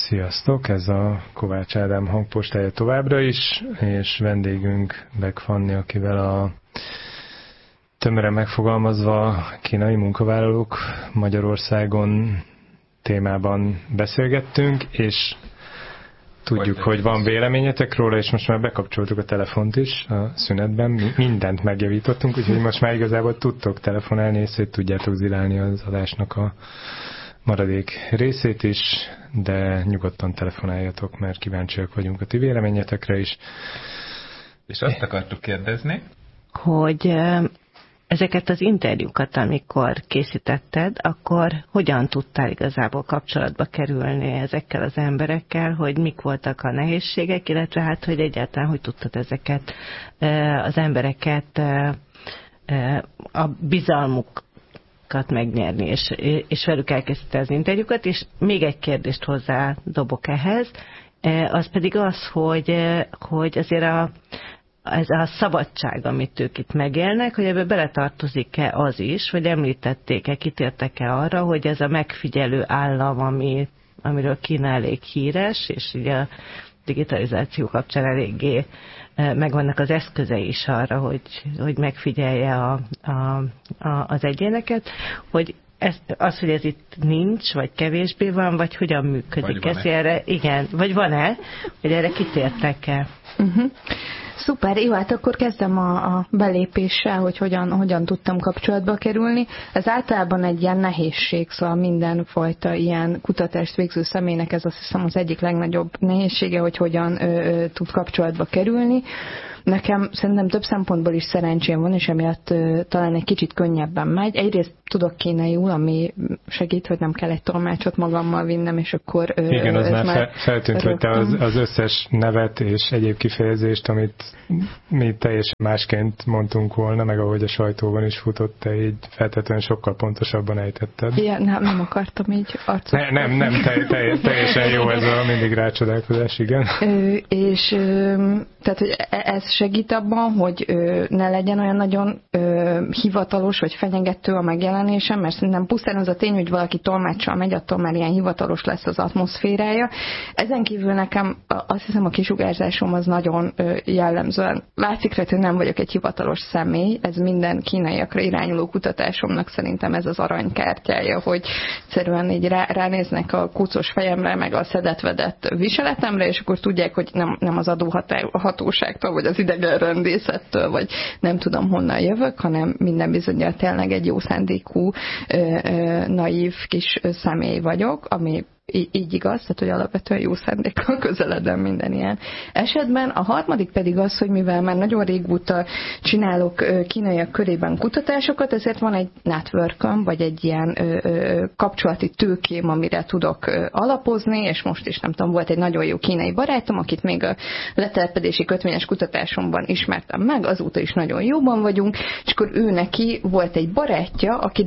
Sziasztok, ez a Kovács Ádám hangpostája továbbra is, és vendégünk Beck Fanni, akivel a tömören megfogalmazva kínai munkavállalók Magyarországon témában beszélgettünk, és tudjuk, hogy van véleményetek róla, és most már bekapcsoltuk a telefont is a szünetben, mindent megjavítottunk, úgyhogy most már igazából tudtok telefonálni, és szét tudjátok zilálni az adásnak a maradék részét is, de nyugodtan telefonáljatok, mert kíváncsiak vagyunk a ti véleményetekre is. És azt akartuk kérdezni, hogy ezeket az interjúkat, amikor készítetted, akkor hogyan tudtál igazából kapcsolatba kerülni ezekkel az emberekkel, hogy mik voltak a nehézségek, illetve hát, hogy egyáltalán hogy tudtad ezeket az embereket a bizalmukat megnyerni, és velük elkészíteni az interjúkat, és még egy kérdést hozzá dobok ehhez, az pedig az, hogy azért ez a szabadság, amit ők itt megélnek, hogy ebbe beletartozik-e az is, hogy említették-e, kitértek-e arra, hogy ez a megfigyelő állam, amiről Kína elég híres, és ugye a digitalizáció kapcsán eléggé megvannak az eszközei is arra, hogy megfigyelje az egyéneket, hogy hogy ez itt nincs, vagy kevésbé van, vagy hogyan működik ez erre, igen, vagy van-e, hogy erre kitértek-e? Szuper, jó, hát akkor kezdem a belépéssel, hogy hogyan tudtam kapcsolatba kerülni. Ez általában egy ilyen nehézség, szóval mindenfajta ilyen kutatást végző személynek ez azt hiszem az egyik legnagyobb nehézsége, hogy hogyan tud kapcsolatba kerülni. Nekem szerintem több szempontból is szerencsém van, és emiatt talán egy kicsit könnyebben megy. Egyrészt tudok kínaiul, ami segít, hogy nem kell egy tolmácsot magammal vinnem, és akkor... Igen, az már feltűnt, hogy te az összes nevet és egyéb kifejezést, amit mi teljesen másként mondtunk volna, meg ahogy a sajtóban is futott, te így feltétlenül sokkal pontosabban ejtetted. Igen, nem akartam így arcot. Teljesen jó ez a mindig rácsodálkozás, igen. És tehát, hogy ez segít abban, hogy ne legyen olyan nagyon hivatalos vagy fenyegető a megjelenésem, mert szerintem pusztán az a tény, hogy valaki tolmáccsal megy, attól már ilyen hivatalos lesz az atmoszférája. Ezen kívül nekem azt hiszem a kisugárzásom az nagyon jellemzően látszik rá, hogy nem vagyok egy hivatalos személy, ez minden kínaiakra irányuló kutatásomnak szerintem ez az aranykártyája, hogy egyszerűen így ránéznek a kucos fejemre, meg a szedett-vedett viseletemre, és akkor tudják, hogy nem az adóhatóságtól, vagy az idegenrendészettől, vagy nem tudom honnan jövök, hanem minden bizonnyal tényleg egy jó szándékú, naív kis személy vagyok, ami így igaz, tehát hogy alapvetően jó szándékkal közeledem minden ilyen esetben. A harmadik pedig az, hogy mivel már nagyon régóta csinálok kínaiak körében kutatásokat, ezért van egy networköm, vagy egy ilyen kapcsolati tőkém, amire tudok alapozni, és most is nem tudom, volt egy nagyon jó kínai barátom, akit még a letelepedési kötvényes kutatásomban ismertem meg, azóta is nagyon jóban vagyunk, és akkor ő neki volt egy barátja, aki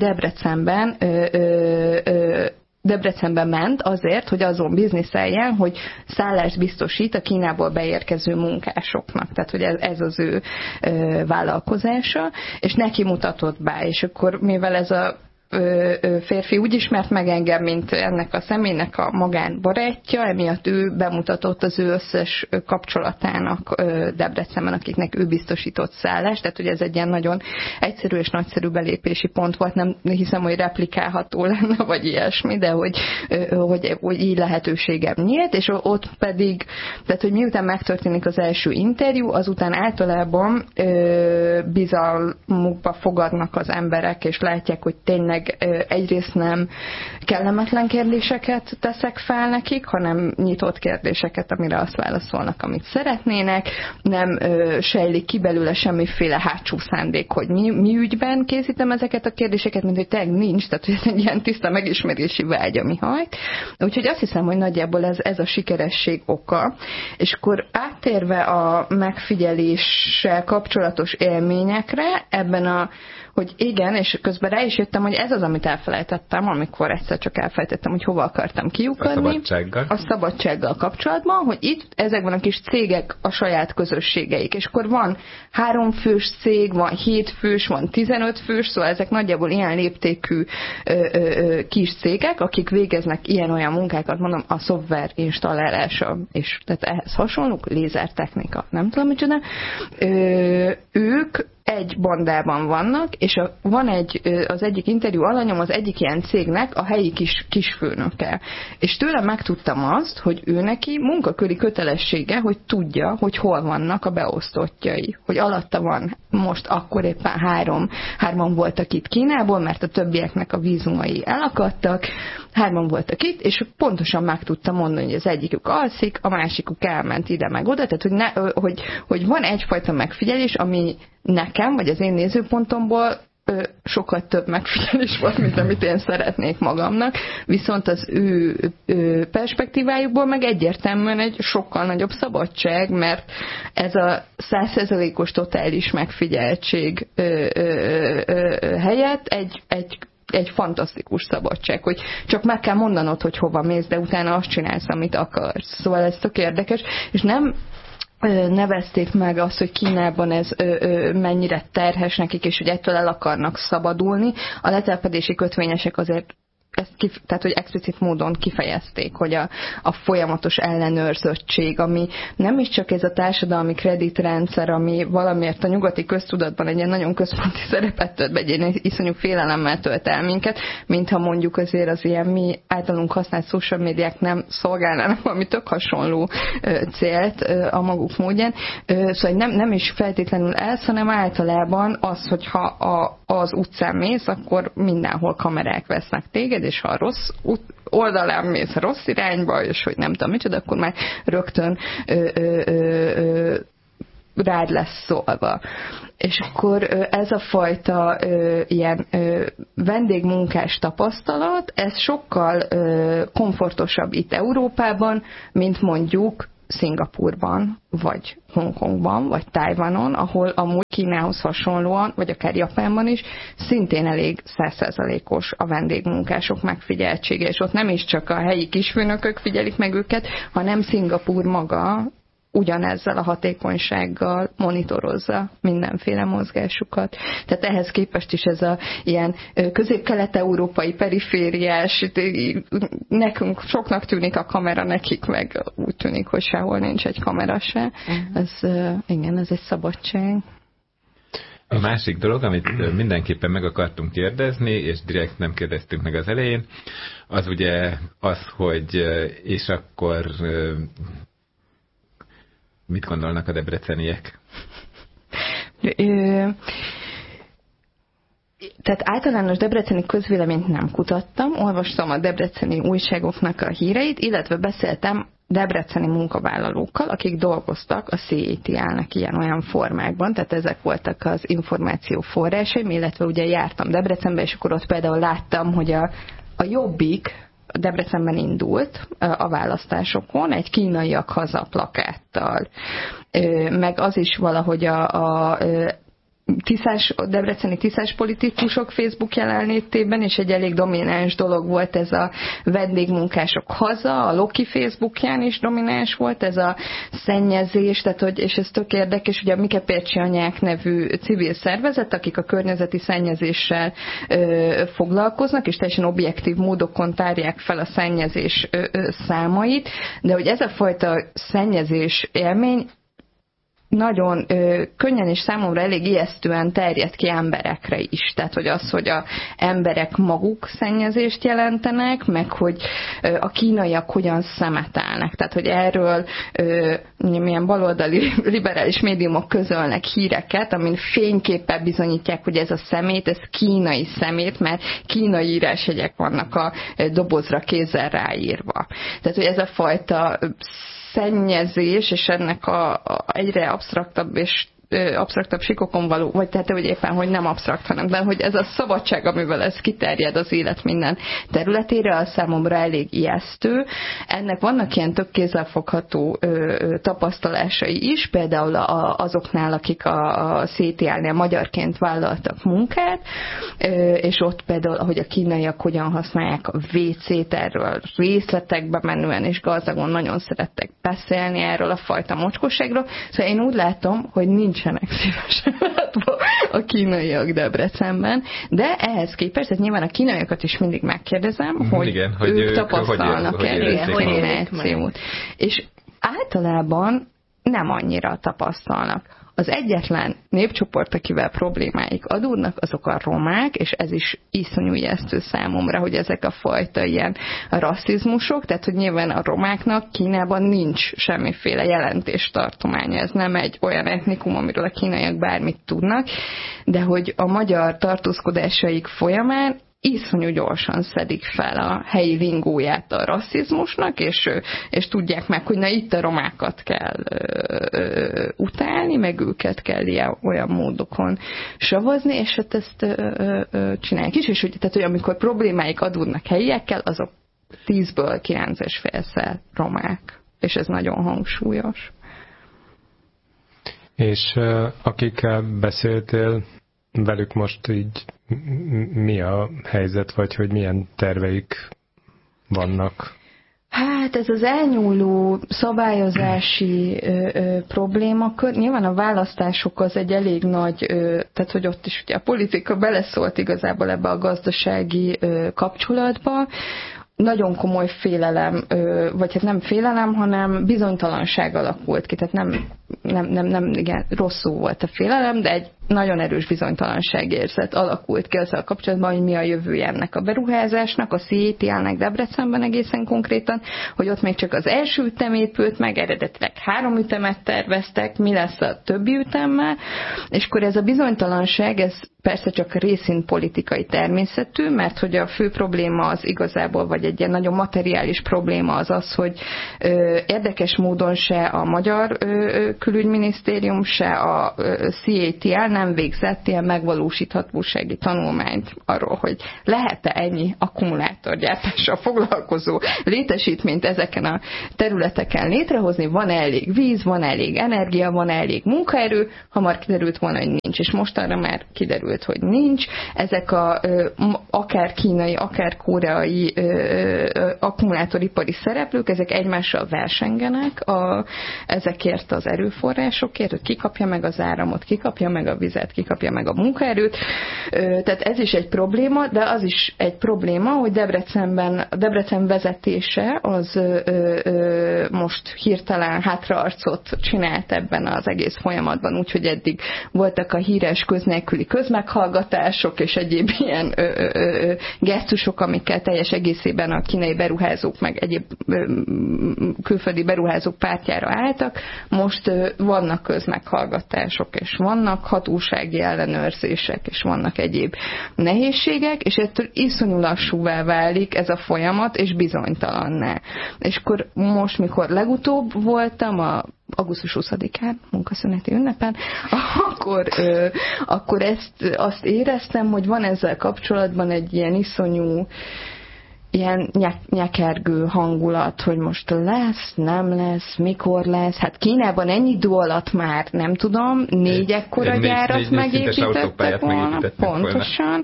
Debrecenben ment azért, hogy azon bizniszeljen, hogy szállást biztosít a Kínából beérkező munkásoknak. Tehát, hogy ez az ő vállalkozása, és neki mutatott be, és akkor mivel ez a férfi úgy ismert meg engem, mint ennek a személynek a magánbarátja, emiatt ő bemutatott az ő összes kapcsolatának Debrecenben, akiknek ő biztosított szállást, tehát hogy ez egy ilyen nagyon egyszerű és nagyszerű belépési pont volt, nem hiszem, hogy replikálható lenne, vagy ilyesmi, de hogy így lehetőségem nyílt, és ott pedig, tehát hogy miután megtörténik az első interjú, azután általában bizalmukba fogadnak az emberek, és látják, hogy tényleg egyrészt nem kellemetlen kérdéseket teszek fel nekik, hanem nyitott kérdéseket, amire azt válaszolnak, amit szeretnének, nem sejlik ki belőle semmiféle hátsó szándék, hogy mi ügyben készítem ezeket a kérdéseket, mint hogy tényleg nincs, tehát hogy ez egy ilyen tiszta megismerési vágy, ami hajt. Úgyhogy azt hiszem, hogy nagyjából ez a sikeresség oka. És akkor áttérve a megfigyeléssel kapcsolatos élményekre, ebben hogy igen, és közben rá is jöttem, hogy ez az, amit elfelejtettem, amikor egyszer csak elfelejtettem, hogy hova akartam kiukadni. A szabadsággal kapcsolatban, hogy itt ezekben a kis cégek a saját közösségeik, és akkor van 3 fős cég, van 7 fős, van 15 fős, szóval ezek nagyjából ilyen léptékű kis cégek, akik végeznek ilyen-olyan munkákat, mondom, a szoftver installálása, és tehát ehhez hasonlók, lézertechnika, nem tudom micsoda, ők egy bandában vannak, és van az egyik interjú alanyom az egyik ilyen cégnek a helyi kisfőnöke. És tőlem megtudtam azt, hogy ő neki munkaköri kötelessége, hogy tudja, hogy hol vannak a beosztottjai. Hogy alatta van most akkor éppen 3 voltak itt Kínából, mert a többieknek a vízumai elakadtak, 3 voltak itt, és pontosan meg tudta mondani, hogy az egyikük alszik, a másikuk elment ide meg oda, tehát hogy van egyfajta megfigyelés, ami nekem, vagy az én nézőpontomból sokkal több megfigyelés volt, mint amit én szeretnék magamnak, viszont az ő perspektívájukból meg egyértelműen egy sokkal nagyobb szabadság, mert ez a 100%-os totális megfigyeltség helyett egy fantasztikus szabadság, hogy csak meg kell mondanod, hogy hova mész, de utána azt csinálsz, amit akarsz. Szóval ez tök érdekes, és nem nevezték meg azt, hogy Kínában ez mennyire terhes nekik, és hogy ettől el akarnak szabadulni. A letelepedési kötvényesek azért tehát, hogy explicit módon kifejezték, hogy a folyamatos ellenőrzöttség, ami nem is csak ez a társadalmi kreditrendszer, ami valamiért a nyugati köztudatban egy ilyen nagyon központi szerepet tölt be, egy ilyen iszonyú félelemmel tölt el minket, mintha mondjuk azért az ilyen mi általunk használt social médiák nem szolgálnának valami tök hasonló célt a maguk módján. Szóval nem is feltétlenül ez, hanem általában az, hogyha az utcán mész, akkor mindenhol kamerák vesznek téged, és ha a rossz oldalán mész a rossz irányba, és hogy nem tudom micsoda, akkor már rögtön rád lesz szólva. És akkor ez a fajta ilyen vendégmunkás tapasztalat, ez sokkal komfortosabb itt Európában, mint mondjuk Szingapurban, vagy Hongkongban, vagy Tajvanon, ahol amúgy Kínához hasonlóan, vagy akár Japánban is, szintén elég 100%-os a vendégmunkások megfigyeltsége, és ott nem is csak a helyi kisfőnökök figyelik meg őket, hanem Szingapúr maga ugyanezzel a hatékonysággal monitorozza mindenféle mozgásukat. Tehát ehhez képest is ez a ilyen közép-kelet-európai perifériás, nekünk soknak tűnik a kamera, nekik meg úgy tűnik, hogy sehol nincs egy kamera se. Igen, ez egy szabadság. A másik dolog, amit mindenképpen meg akartunk kérdezni, és direkt nem kérdeztünk meg az elején, az ugye az, hogy és akkor mit gondolnak a debreceniek? Tehát általános debreceni közvéleményt nem kutattam, olvastam a debreceni újságoknak a híreit, illetve beszéltem debreceni munkavállalókkal, akik dolgoztak a CETL-nek ilyen-olyan formákban, tehát ezek voltak az információ forrásaim, illetve ugye jártam Debrecenbe, és akkor ott például láttam, hogy a Jobbik Debrecenben indult a választásokon egy kínaiak haza plakáttal. Meg az is valahogy a debreceni tiszás politikusok Facebook jelenlétében, és egy elég domináns dolog volt ez a vendégmunkások haza, a Loki Facebookján is domináns volt ez a szennyezés, tehát, hogy, és ez tök érdekes, ugye a Mike Pércsi Anyák nevű civil szervezet, akik a környezeti szennyezéssel foglalkoznak, és teljesen objektív módokon tárják fel a szennyezés számait, de hogy ez a fajta szennyezés élmény nagyon könnyen és számomra elég ijesztően terjed ki emberekre is. Tehát, hogy az, hogy az emberek maguk szennyezést jelentenek, meg hogy a kínaiak hogyan szemetelnek. Tehát, hogy erről milyen baloldali liberális médiumok közölnek híreket, amin fényképpel bizonyítják, hogy ez a szemét, ez kínai szemét, mert kínai írásjegyek vannak a dobozra kézzel ráírva. Tehát, hogy ez a fajta szennyezés, és ennek a egyre absztraktabb és absztraktabb sikokon való, vagy tehát, hogy éppen, hogy nem absztrakt, hanem, de hogy ez a szabadság, amivel ez kiterjed az élet minden területére, az számomra elég ijesztő. Ennek vannak ilyen tök kézzelfogható tapasztalásai is, például azoknál, akik a CTL-nél magyarként vállaltak munkát, és ott például, hogy a kínaiak hogyan használják a WC-t, erről részletekbe menően és gazdagon nagyon szerettek beszélni erről a fajta mocskosságról. Szóval én úgy látom, hogy nincsenek szívesen látva a kínaiak Debrecenben, de ehhez képest, tehát nyilván a kínaiakat is mindig megkérdezem, hogy igen, ők tapasztalnak-e diszkriminációt. És általában nem annyira tapasztalnak. Az egyetlen népcsoport, akivel problémáik adódnak, azok a romák, és ez is iszonyú ijesztő számomra, hogy ezek a fajta ilyen rasszizmusok, tehát hogy nyilván a romáknak Kínában nincs semmiféle jelentéstartománya, ez nem egy olyan etnikum, amiről a kínaiak bármit tudnak, de hogy a magyar tartózkodásaik folyamán iszonyú gyorsan szedik fel a helyi lingóját a rasszizmusnak, és tudják meg, hogy na itt a romákat kell utálni, meg őket kell olyan módokon savazni, és hát ezt csinálják is, és tehát, hogy amikor problémáik adódnak helyiekkel, azok 10-ből 9,5-szer romák, és ez nagyon hangsúlyos. És akikkel beszéltél, velük most így mi a helyzet, vagy hogy milyen terveik vannak? Hát ez az elnyúló szabályozási problémakör. Nyilván a választások az egy elég nagy, tehát hogy ott is ugye a politika beleszólt igazából ebbe a gazdasági kapcsolatba. Nagyon komoly félelem, vagy hát nem félelem, hanem bizonytalanság alakult ki. Tehát nem igen, rosszul volt a félelem, de egy nagyon erős bizonytalanságérzet alakult ki azzal kapcsolatban, hogy mi a jövője ennek a beruházásnak, a CTL-nek Debrecenben egészen konkrétan, hogy ott még csak az első ütem épült meg, eredetileg 3 ütemet terveztek, mi lesz a többi ütemmel, és akkor ez a bizonytalanság, ez persze csak részint politikai természetű, mert hogy a fő probléma az igazából, vagy egy ilyen nagyon materiális probléma az, hogy érdekes módon se a magyar külügyminisztérium, se a CATL nem végzett ilyen megvalósíthatósági tanulmányt arról, hogy lehet-e ennyi akkumulátorgyártással foglalkozó létesítményt ezeken a területeken létrehozni, van elég víz, van elég energia, van elég munkaerő, hamar kiderült volna, hogy nincs, és mostanra már kiderült, hogy nincs. Ezek akár kínai, akár koreai akkumulátoripari szereplők, ezek egymással versengenek ezekért az erőforrásokért, hogy ki kapja meg az áramot, ki kapja meg a vizet, ki kapja meg a munkaerőt. Tehát ez is egy probléma, de az is egy probléma, hogy Debrecen vezetése az most hirtelen hátraarcot csinált ebben az egész folyamatban, úgyhogy eddig voltak a híres köznélküli közmeghallgatások és egyéb ilyen gesztusok, amikkel teljes egészében a kínai beruházók meg egyéb külföldi beruházók pártjára álltak. Most vannak közmeghallgatások, és vannak hatósági ellenőrzések, és vannak egyéb nehézségek, és ettől iszonyú lassúvá válik ez a folyamat, és bizonytalanná. És akkor most, mikor legutóbb voltam augusztus 20-án, munkaszüneti ünnepen, akkor azt éreztem, hogy van ezzel kapcsolatban egy ilyen iszonyú, ilyen nyekergő hangulat, hogy most lesz, nem lesz, mikor lesz. Hát Kínában ennyi idő alatt már, nem tudom, 4 ekkora gyárat megépítettek volna. Pontosan.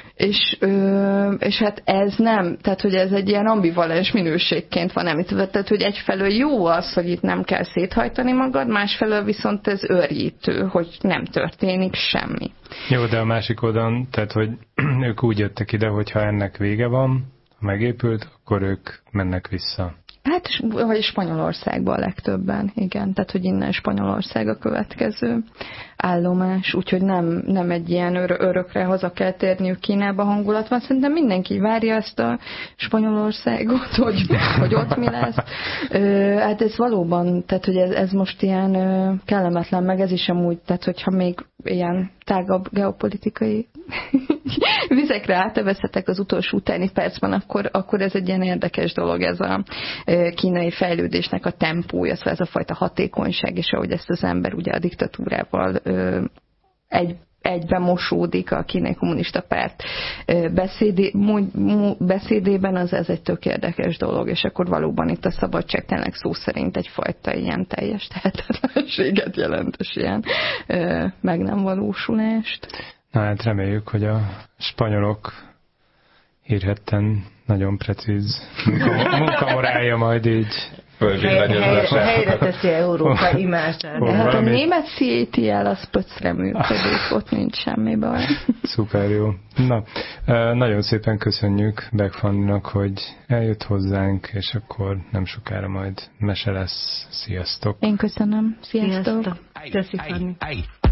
És hát ez nem, tehát hogy ez egy ilyen ambivalens minőségként van említve, tehát hogy egyfelől jó az, hogy itt nem kell széthajtani magad, másfelől viszont ez őrjítő, hogy nem történik semmi. Jó, de a másik oldalon, tehát hogy ők úgy jöttek ide, hogyha ennek vége van, ha megépült, akkor ők mennek vissza. Hát, vagy Spanyolországban a legtöbben, igen. Tehát, hogy innen Spanyolország a következő állomás, úgyhogy nem egy ilyen örökre haza kell térniük Kínába hangulat van. Szerintem mindenki várja ezt a Spanyolországot, hogy ott mi lesz. Hát ez valóban, tehát, hogy ez most ilyen kellemetlen, meg ez is amúgy, tehát, hogyha még ilyen tágabb geopolitikai vizekre átöveszhetek az utolsó utáni percben, akkor ez egy ilyen érdekes dolog, ez a kínai fejlődésnek a tempója, szóval ez a fajta hatékonyság, és ahogy ezt az ember ugye a diktatúrával egyben mosódik a kínai kommunista párt beszédében, ez egy tök érdekes dolog, és akkor valóban itt a szabadság tényleg szó szerint egyfajta ilyen teljes tehetetlenséget jelent, és ilyen meg nem valósulást. Na hát reméljük, hogy a spanyolok hírhetten nagyon precíz munkamorálja majd így helyre teszi Európa imázsát. Hát a német CATL az pöcre működik, ott nincs semmi baj. Szuper jó. Na, nagyon szépen köszönjük Beck Fanninak, hogy eljött hozzánk, és akkor nem sokára majd mese lesz. Sziasztok! Én köszönöm. Sziasztok! Köszi, Fanni!